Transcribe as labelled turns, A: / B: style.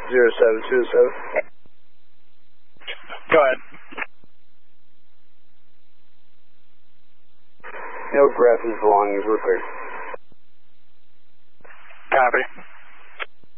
A: 0727.
B: Go ahead.
A: No breath is belongings, we're clear.
B: Copy.